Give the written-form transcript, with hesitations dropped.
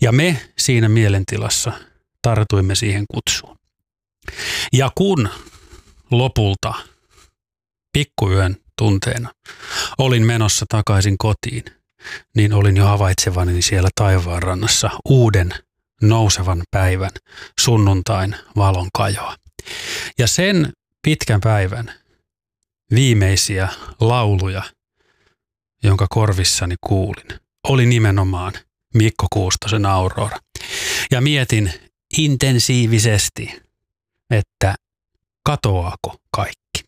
Ja me siinä mielentilassa tartuimme siihen kutsuun. Ja kun lopulta pikkuyön tunteena olin menossa takaisin kotiin, niin olin jo havaitsevani siellä taivaanrannassa uuden nousevan päivän sunnuntain valon kajoa. Ja sen pitkän päivän viimeisiä lauluja, jonka korvissani kuulin, oli nimenomaan Mikko Kuustosen Aurora. Ja mietin intensiivisesti, että katoaako kaikki.